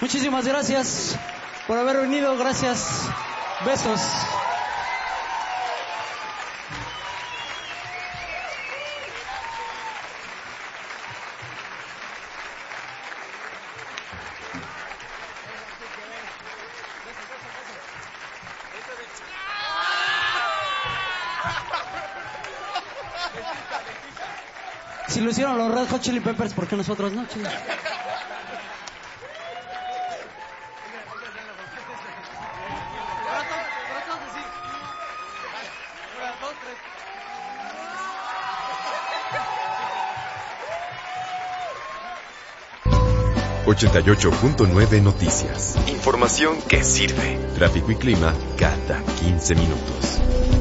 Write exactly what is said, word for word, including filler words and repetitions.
Muchísimas gracias por haber venido, gracias. Besos. Si lo hicieron los Red Hot Chili Peppers, ¿por qué nosotros no, chicos? ochenta y ocho punto nueve Noticias. Información que sirve. Tráfico y clima cada quince minutos.